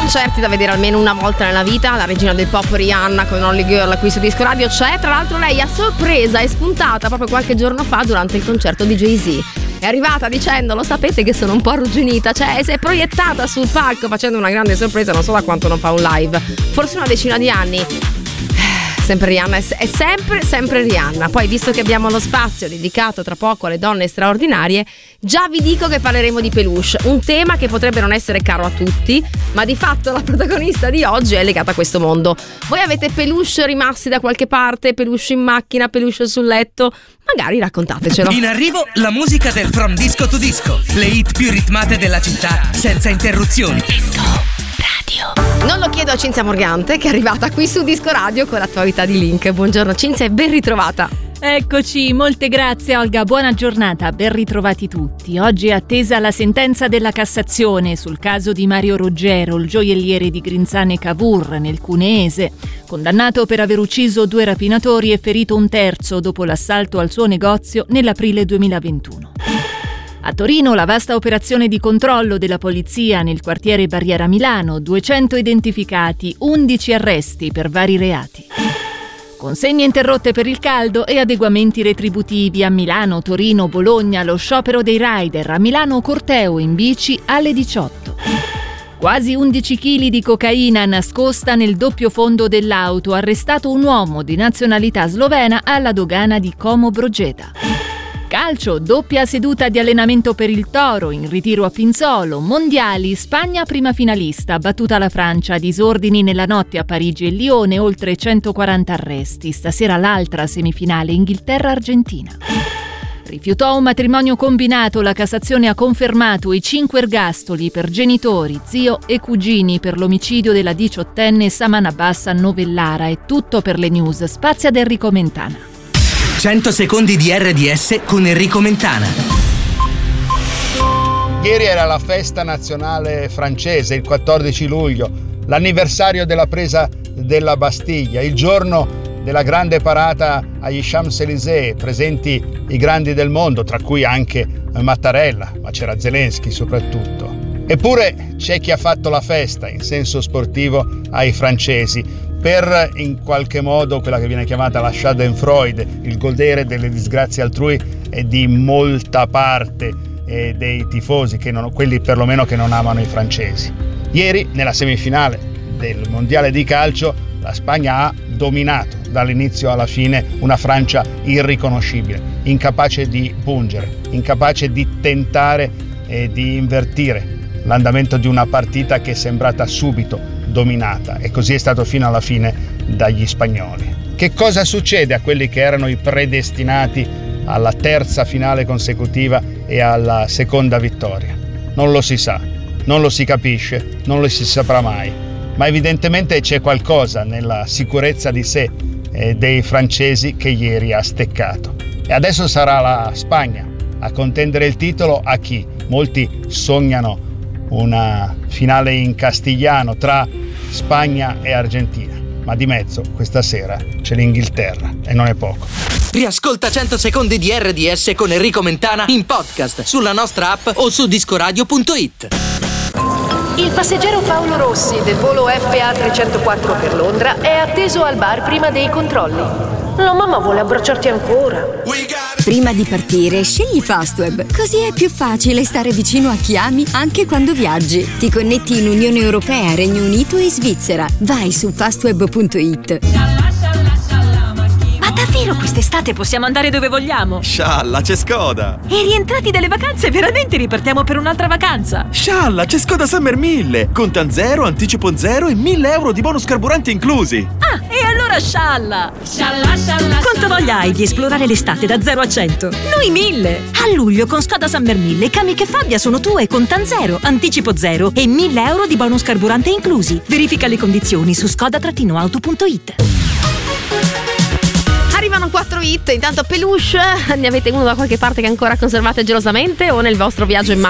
concerti da vedere almeno una volta nella vita. La regina del pop Rihanna con Only Girl qui su Disco Radio c'è. Tra l'altro lei a sorpresa è spuntata proprio qualche giorno fa durante il concerto di Jay-Z. È arrivata dicendo: lo sapete che sono un po' arrugginita, cioè si è proiettata sul palco facendo una grande sorpresa, non so da quanto non fa un live, forse una decina di anni. Sempre Rihanna, è sempre Rihanna. Poi, visto che abbiamo lo spazio dedicato tra poco alle donne straordinarie, già vi dico che parleremo di peluche, un tema che potrebbe non essere caro a tutti, ma di fatto la protagonista di oggi è legata a questo mondo. Voi avete peluche rimasti da qualche parte, peluche in macchina, peluche sul letto? Magari raccontatecelo. In arrivo la musica del From Disco to Disco, le hit più ritmate della città senza interruzioni. Disco Radio. Non lo chiedo a Cinzia Morgante, che è arrivata qui su Disco Radio con l'attualità di Link. Buongiorno Cinzia e ben ritrovata. Eccoci, molte grazie Olga, buona giornata, ben ritrovati tutti. Oggi è attesa la sentenza della Cassazione sul caso di Mario Roggero, il gioielliere di Grinzane Cavour nel Cuneese, condannato per aver ucciso 2 rapinatori e ferito un terzo dopo l'assalto al suo negozio nell'aprile 2021. A Torino la vasta operazione di controllo della polizia nel quartiere Barriera Milano, 200 identificati, 11 arresti per vari reati. Consegne interrotte per il caldo e adeguamenti retributivi a Milano, Torino, Bologna, lo sciopero dei rider, a Milano corteo in bici alle 18. Quasi 11 kg di cocaina nascosta nel doppio fondo dell'auto, arrestato un uomo di nazionalità slovena alla dogana di Como Brogeta. Calcio, doppia seduta di allenamento per il Toro, in ritiro a Pinzolo. Mondiali, Spagna prima finalista, battuta la Francia, disordini nella notte a Parigi e Lione, oltre 140 arresti. Stasera l'altra semifinale, Inghilterra-Argentina. Rifiutò un matrimonio combinato, la Cassazione ha confermato i 5 ergastoli per genitori, zio e cugini per l'omicidio della 18enne Saman Abbas a Novellara. È tutto per le news, spazio ad Enrico Mentana. 100 secondi di RDS con Enrico Mentana. Ieri era la festa nazionale francese, il 14 luglio, l'anniversario della presa della Bastiglia, il giorno della grande parata agli Champs-Élysées, presenti i grandi del mondo, tra cui anche Mattarella, ma c'era Zelensky soprattutto. Eppure c'è chi ha fatto la festa, in senso sportivo, ai francesi, per in qualche modo quella che viene chiamata la schadenfreude, il godere delle disgrazie altrui e di molta parte dei tifosi, quelli perlomeno che non amano i francesi. Ieri, nella semifinale del Mondiale di calcio, la Spagna ha dominato dall'inizio alla fine una Francia irriconoscibile, incapace di pungere, incapace di tentare e di invertire l'andamento di una partita che è sembrata subito dominata, e così è stato fino alla fine dagli spagnoli. Che cosa succede a quelli che erano i predestinati alla terza finale consecutiva e alla seconda vittoria? Non lo si sa, non lo si capisce, non lo si saprà mai, ma evidentemente c'è qualcosa nella sicurezza di sé dei francesi che ieri ha steccato. E adesso sarà la Spagna a contendere il titolo a chi? Molti sognano una finale in castigliano tra Spagna e Argentina, ma di mezzo questa sera c'è l'Inghilterra e non è poco. Riascolta 100 secondi di RDS con Enrico Mentana in podcast sulla nostra app o su discoradio.it. Il passeggero Paolo Rossi del volo FA304 per Londra è atteso al bar prima dei controlli. La mamma vuole abbracciarti ancora. Prima di partire, scegli Fastweb, così è più facile stare vicino a chi ami anche quando viaggi. Ti connetti in Unione Europea, Regno Unito e Svizzera. Vai su fastweb.it. Ma davvero quest'estate possiamo andare dove vogliamo? Scialla, c'è Skoda! E rientrati dalle vacanze, veramente ripartiamo per un'altra vacanza? Scialla, c'è Skoda Summer 1000! Contan 0, anticipo 0 e 1.000 euro di bonus carburanti inclusi! Ah, e allora scialla! Scialla, scialla! Quanto voglia hai di esplorare l'estate da 0 a 100? Noi 1000! A luglio con Skoda Summer 1000 Kamiq e Fabia sono tue, contan 0, anticipo 0 e 1.000 euro di bonus carburante inclusi. Verifica le condizioni su skoda-auto.it. Arrivano 4 hit, intanto peluche, ne avete uno da qualche parte che ancora conservate gelosamente o nel vostro viaggio in macchina?